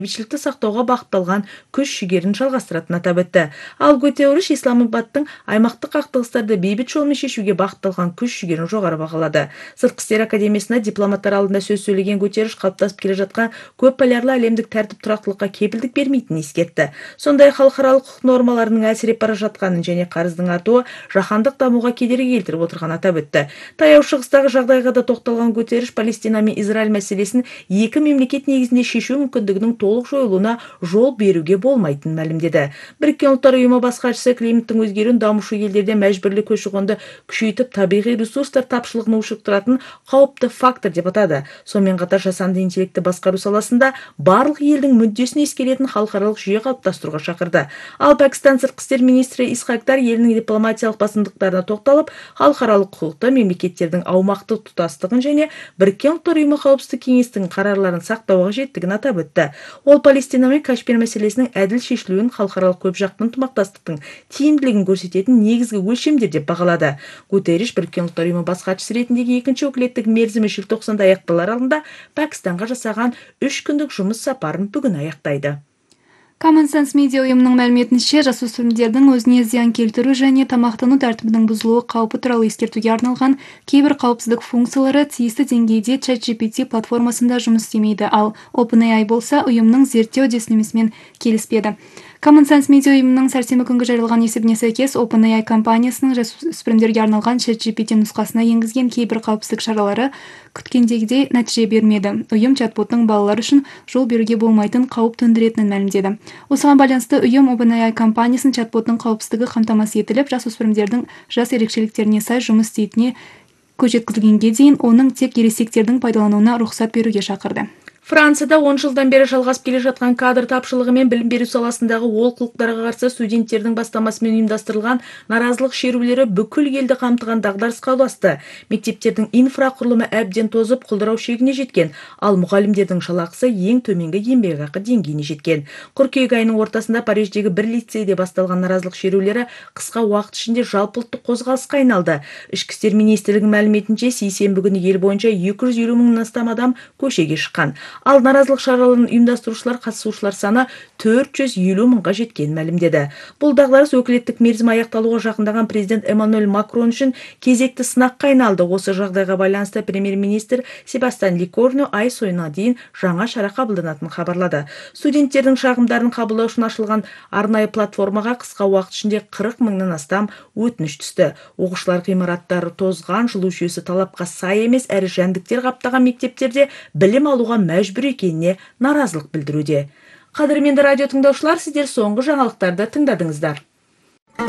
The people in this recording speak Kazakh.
бейбітшілікті сақтауға бағытталған күш-жігерін жалғастыратынын атап өтті. Ал Гутерриш Исламабадтың аймақтық қақтығыстарды бейбіт жолмен шешуге бағытталған күш-жігерін жоғары бағалады. Сыртқы істер академиясында дипломаттар алдында сөз сөйлеген Гутерриш қалыптасып келе жатқан көп полярлы әлемдік тәртіп тұрақтылыққа кепілдік бермейтінін ескертті. Сондай халықаралық құқық нормаларының әлсіреп бара жатқанын және қарыздың артуы жаһандық дамуға кедергі келтіріп отырғанын атап өтті. Таяу шығыстағы жағдайға да тоқталған Гутерриш Палестина мен Израиль мәселесін екі мемлекет негізінде шешу мүмкіндігінің толық жойылуына жол беруге болмайтынын мәлімдеді. Біріккен ұлттар ұйымы бас хатшысы климаттың өзгеруін дамушы елдерде мәжбүрлі көші-қонды күшейтіп, табиғи ресурстар тапшылығын ушықтыратын қауіпті фактор деп атады. Сонымен қатар жасанды интеллектті басқару саласында барлық елдің мүддесін ескеретін халықаралық жүйе қалыптастыруға шақырды. Ал Пәкістан сыртқы істер министрі Исхак Дар елінің дипломатиялық басымдықтарына тоқталып, халықаралық құқықты мемлекеттердің аумақтық тұтастығын және Біріккен ұлттар ұйымы қауіпсіздік кеңесінің қарарларын сақтауға қажеттігін атап өтті. Ол Палестина мен Кашмир мәселесінің әділ шешілуін халықаралық көпжақты ынтымақтастықтың тиімділігін көрсететін негізгі өлшемдер деп бағалады. Гутерриш Біріккен ұлттар ұйымы бас хатшысы ретіндегі екінші өкілеттік мерзімі желтоқсанда аяқталар алдында Пәкістанға жасаған 3 күндік жұмыс сапарын бүгін аяқтайды. Common Sense Media ұйымының мәліметінше, жасөспірімдердің өзіне зиян келтіру және тамақтану тәртібінің бұзылуы қаупі туралы ескертуге арналған кейбір қауіпсіздік функциялары тиісті деңгейде ChatGPT платформасында жұмыс істемейді, ал OpenAI болса ұйымның зерттеу үдерісімен келіспеді. Common Sense Media ұйымының сәрсенбі күнгі жариялаған есебіне сәйкес, OpenAI компаниясының жасөспірімдерге арналған ChatGPT нұсқасына енгізген кейбір қауіпсіздік шаралары күткендегідей нәтиже бермеді. Ұйым чатботтың балалар үшін жол беруге болмайтын қауіп төндіретінін мәлімдеді. Осыған байланысты ұйым OpenAI компаниясының чатботтың қауіпсіздігі қамтамасыз етіліп, жасөспірімдердің жас ерекшеліктеріне сай жұмыс істейтініне көз жеткізілгенге дейін оның тек ересектердің пайдалануына рұқсат беруге шақырды. Францияда 10 жылдан бері жалғасып келе жатқан кадр тапшылығы мен білім беру саласындағы олқылықтарға қарсы студенттердің бастамасымен ұйымдастырылған наразылық шерулері бүкіл елді қамтыған дағдарысқа ұласты. Мектептердің инфрақұрылымы әбден тозып, құлдырау шегіне жеткен, ал мұғалімдердің жалақысы ең төменгі еңбекақы деңгейіне жеткен. Қыркүйек айының ортасында Париждегі бір лицейде басталған наразылық шерулері қысқа уақыт ішінде жалпыұлттық қозғалысқа айналды. Ішкі істер министрлігінің мәліметінше, сейсенбі күні ел бойынша 250 мыңнан астам адам көшеге шыққан. Ал наразылық шараларын ұйымдастырушылар қатысушылар саны 450 мыңға жеткенін мәлімдеді. Бұл дағдарыс өкілеттік мерзім аяқталуға жақындаған президент Эммануэль Макрон үшін кезекті сынаққа айналды. Осы жағдайға байланысты премьер-министр Себастьян Ликорно ай соңына дейін жаңа шара қабылданатынын хабарлады. Студенттердің шағымдарын қабылдау үшін ашылған арнайы платформаға қысқа уақыт ішінде 40 мыңнан астам өтініш түсті. Оқушылар ғимараттары тозған, жылу жүйесі талапқа сай емес, әрі жәндіктер қаптаған мектептерде білім алуға мәжбүр екеніне наразылық білдіруде. Қадірменді радио тыңдаушылар, сіздер соңғы жаңалықтарды тыңдадыңыздар.